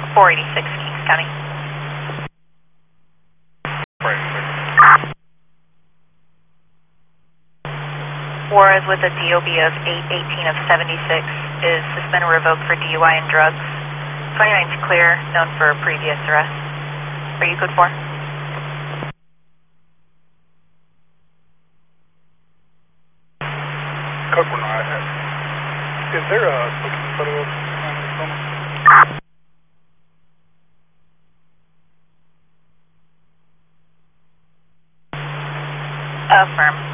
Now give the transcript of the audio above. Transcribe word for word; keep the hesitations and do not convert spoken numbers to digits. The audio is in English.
four eighty-six, Kings County. four eighty-six. Juarez with a D O B of eight eighteen of seventy-six is suspended or revoked for D U I and drugs. twenty-nine's clear, known for previous arrest. Are you good for? Code four nine. Is there a booking photo of on the phone? Affirm.